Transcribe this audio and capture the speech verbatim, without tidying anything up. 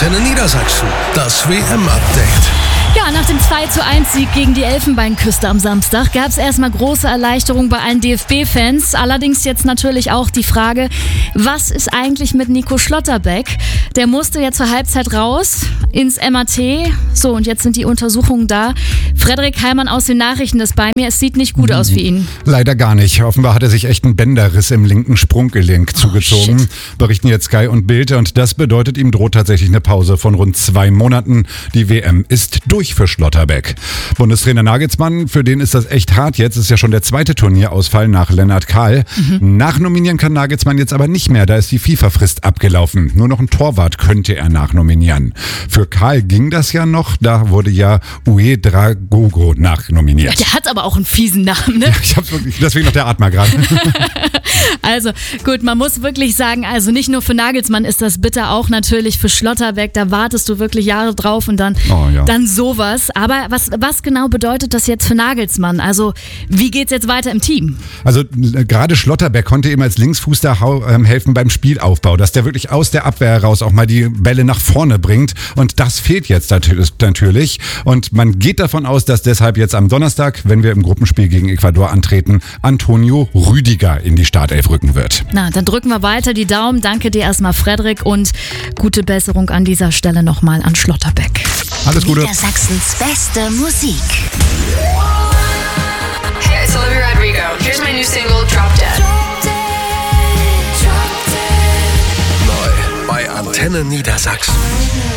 Antenne Niedersachsen, das W M-Update. Ja, nach dem zwei zu eins Sieg gegen die Elfenbeinküste am Samstag gab es erstmal große Erleichterung bei allen D F B-Fans. Allerdings jetzt natürlich auch die Frage, was ist eigentlich mit Nico Schlotterbeck? Der musste ja zur Halbzeit raus ins M R T. So, und jetzt sind die Untersuchungen da. Frederik Heimann aus den Nachrichten ist bei mir. Es sieht nicht gut aus für ihn. Leider gar nicht. Offenbar hat er sich echt einen Bänderriss im linken Sprunggelenk zugezogen. Shit. Berichten jetzt Sky und Bild. Und das bedeutet, ihm droht tatsächlich eine Pause von rund zwei Monaten. Die W M ist durch für Schlotterbeck. Bundestrainer Nagelsmann, für den ist das echt hart jetzt. Ist ja schon der zweite Turnierausfall nach Lennart Kahl. Mhm. Nachnominieren kann Nagelsmann jetzt aber nicht mehr. Da ist die FIFA-Frist abgelaufen. Nur noch ein Torwart könnte er nachnominieren. Für Kahl ging das ja noch. Da wurde ja Ouedraogo nachnominiert. Der hat aber auch einen fiesen Namen, ne? Ja, ich hab's wirklich, deswegen noch der Atmer gerade. Also gut, man muss wirklich sagen, also nicht nur für Nagelsmann ist das bitter, auch natürlich für Schlotterbeck. Da wartest du wirklich Jahre drauf und dann, oh, ja. dann sowas. Aber was, was genau bedeutet das jetzt für Nagelsmann? Also wie geht's jetzt weiter im Team? Also äh, gerade Schlotterbeck konnte ihm als Linksfuß da hau- äh, helfen beim Spielaufbau, dass der wirklich aus der Abwehr heraus auch mal die Bälle nach vorne bringt. Und das fehlt jetzt natürlich. Und man geht davon aus, dass deshalb jetzt am Donnerstag, wenn wir im Gruppenspiel gegen Ecuador antreten, Antonio Rüdiger in die Startelf rücken wird. Na, dann drücken wir weiter die Daumen. Danke dir erstmal, Frederik, und gute Besserung an dieser Stelle nochmal an Schlotterbeck. Alles Gute. Niedersachsens beste Musik. Hey, it's Olivia Rodrigo. Here's my new single, Drop Dead. Neu bei Antenne Niedersachsen.